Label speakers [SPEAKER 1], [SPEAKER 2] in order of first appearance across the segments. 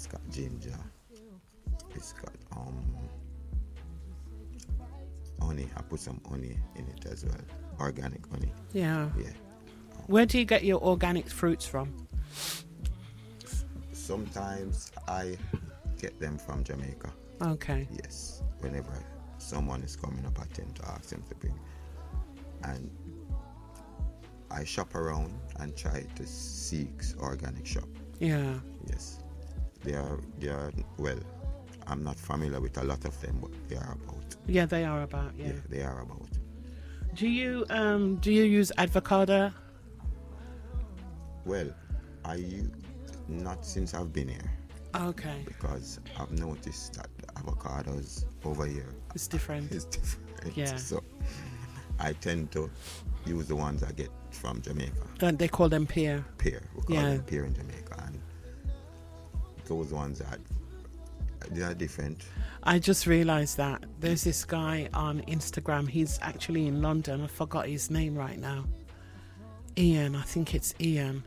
[SPEAKER 1] It's got ginger. It's got honey. I put some honey in it as well. Organic honey.
[SPEAKER 2] Yeah.
[SPEAKER 1] Yeah.
[SPEAKER 2] Where do you get your organic fruits from?
[SPEAKER 1] Sometimes I get them from Jamaica.
[SPEAKER 2] Okay.
[SPEAKER 1] Yes. Whenever someone is coming up, I tend to ask them to bring. And I shop around and try to seek organic shop.
[SPEAKER 2] Yeah.
[SPEAKER 1] Yes. They are well, I'm not familiar with a lot of them, but they are about.
[SPEAKER 2] Yeah, they are about, yeah.
[SPEAKER 1] They are about.
[SPEAKER 2] Do you use avocado?
[SPEAKER 1] Well, not since I've been here,
[SPEAKER 2] Okay.
[SPEAKER 1] because I've noticed that the avocados over here
[SPEAKER 2] It's different.
[SPEAKER 1] is different.
[SPEAKER 2] Yeah.
[SPEAKER 1] So I tend to use the ones I get from Jamaica.
[SPEAKER 2] And they call them pear.
[SPEAKER 1] Pear. We call
[SPEAKER 2] Yeah.
[SPEAKER 1] them pear in Jamaica. And those ones they are different.
[SPEAKER 2] I just realised that there's this guy on Instagram. He's actually in London. I forgot his name right now. Ian. I think it's Ian.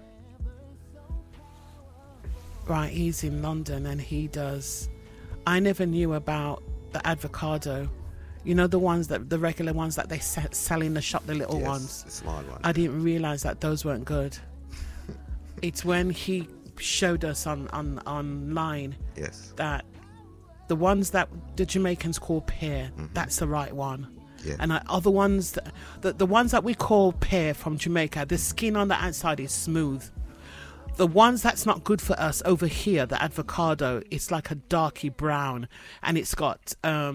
[SPEAKER 2] Right, he's in London and he does. I never knew about the avocado. You know, the regular ones that they sell in the shop, the little
[SPEAKER 1] Yes,
[SPEAKER 2] ones.
[SPEAKER 1] the small ones.
[SPEAKER 2] I didn't realise that those weren't good. It's when he showed us online
[SPEAKER 1] Yes.
[SPEAKER 2] that the ones that the Jamaicans call pear, that's the right one.
[SPEAKER 1] Yeah.
[SPEAKER 2] And other ones, the ones that we call pear from Jamaica, the skin on the outside is smooth. The ones that's not good for us over here, the avocado, it's like a darky brown, and it's got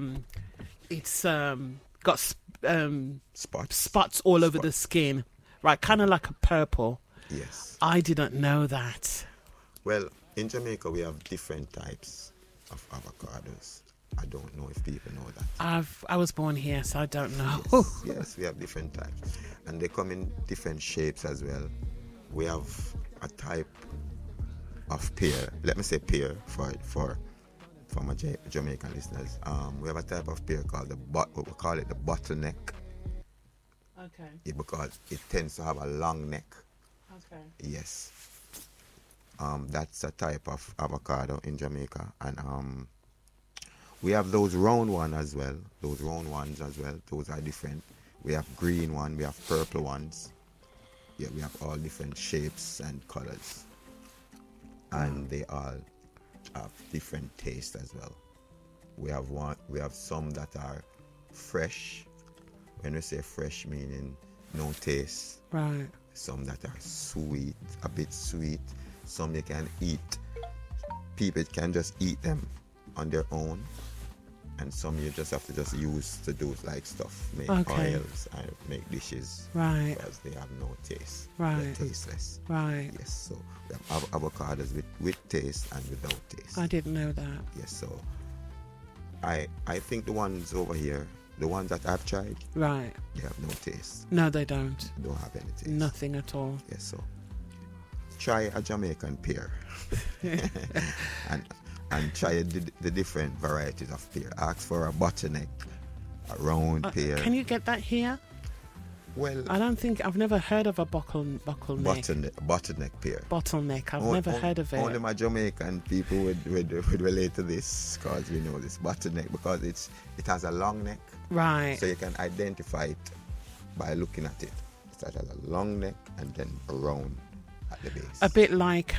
[SPEAKER 2] spots all over the skin, right? Kind of like a purple.
[SPEAKER 1] Yes.
[SPEAKER 2] I didn't know that.
[SPEAKER 1] Well, in Jamaica we have different types of avocados. I don't know if people know that.
[SPEAKER 2] I was born here, so I don't know.
[SPEAKER 1] Yes, we have different types, and they come in different shapes as well. We have a type of pear. Let me say pear for my Jamaican listeners. We have a type of pear called we call it the bottleneck.
[SPEAKER 2] Okay.
[SPEAKER 1] Yeah, because it tends to have a long neck.
[SPEAKER 2] Okay.
[SPEAKER 1] Yes. That's a type of avocado in Jamaica, and we have those round ones as well. Those are different. We have green one. We have purple ones. Yeah, we have all different shapes and colors, and they all have different taste as well. We have some that are fresh. When we say fresh, meaning no taste.
[SPEAKER 2] Right.
[SPEAKER 1] Some that are sweet, a bit sweet. Some you can eat. People can just eat them on their own, and some you just have to use to do like stuff, make oils and make dishes.
[SPEAKER 2] Right.
[SPEAKER 1] Because they have no taste.
[SPEAKER 2] Right.
[SPEAKER 1] They're tasteless.
[SPEAKER 2] Right.
[SPEAKER 1] Yes. So we have avocados with taste and without taste.
[SPEAKER 2] I didn't know that.
[SPEAKER 1] Yes. So I think the ones over here, the ones that I've tried,
[SPEAKER 2] Right.
[SPEAKER 1] they have no taste.
[SPEAKER 2] No, they don't.
[SPEAKER 1] They don't have any taste.
[SPEAKER 2] Nothing at all.
[SPEAKER 1] Yes. So try a Jamaican pear, and try the different varieties of pear. Ask for a bottleneck, a round pear.
[SPEAKER 2] Can you get that here?
[SPEAKER 1] Well,
[SPEAKER 2] I've never heard of a bottleneck.
[SPEAKER 1] Bottleneck pear.
[SPEAKER 2] Bottleneck. I've never heard of it.
[SPEAKER 1] Only my Jamaican people would relate to this, because we know this bottleneck, because it has a long neck.
[SPEAKER 2] Right.
[SPEAKER 1] So you can identify it by looking at it. It has a long neck and then a round at the base.
[SPEAKER 2] A bit like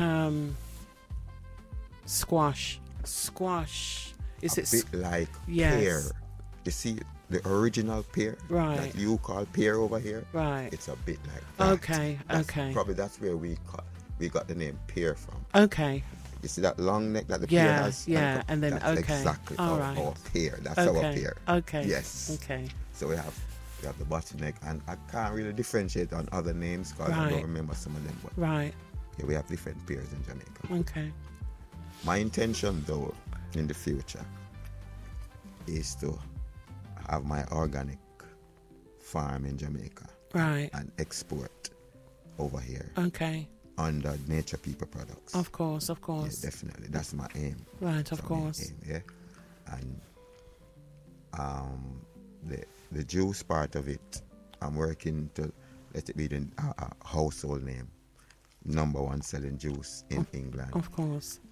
[SPEAKER 2] squash. Squash. Is it?
[SPEAKER 1] A bit like
[SPEAKER 2] Yes.
[SPEAKER 1] pear. You see the original pear
[SPEAKER 2] Right.
[SPEAKER 1] that you call pear over here?
[SPEAKER 2] Right.
[SPEAKER 1] It's a bit like that.
[SPEAKER 2] Okay.
[SPEAKER 1] Probably that's where we got the name pear from.
[SPEAKER 2] Okay.
[SPEAKER 1] You see that long neck that the pear has?
[SPEAKER 2] Yeah, and then
[SPEAKER 1] that's
[SPEAKER 2] okay.
[SPEAKER 1] exactly
[SPEAKER 2] All
[SPEAKER 1] our
[SPEAKER 2] right.
[SPEAKER 1] pear. That's
[SPEAKER 2] Okay.
[SPEAKER 1] our pear.
[SPEAKER 2] Okay.
[SPEAKER 1] Yes.
[SPEAKER 2] Okay.
[SPEAKER 1] So we have the bottleneck, and I can't really differentiate on other names because I
[SPEAKER 2] Right.
[SPEAKER 1] don't remember some of them. But
[SPEAKER 2] Right.
[SPEAKER 1] yeah, we have different pears in Jamaica.
[SPEAKER 2] Okay.
[SPEAKER 1] My intention, though, in the future is to have my organic farm in Jamaica
[SPEAKER 2] Right.
[SPEAKER 1] and export over here
[SPEAKER 2] Okay.
[SPEAKER 1] under Nature People Products.
[SPEAKER 2] Of course. Of
[SPEAKER 1] Yeah,
[SPEAKER 2] course.
[SPEAKER 1] definitely. That's my aim.
[SPEAKER 2] Right. Of
[SPEAKER 1] That's my
[SPEAKER 2] course.
[SPEAKER 1] aim, yeah. And the juice part of it, I'm working to let it be the household name. #1 selling juice in England.
[SPEAKER 2] Of course.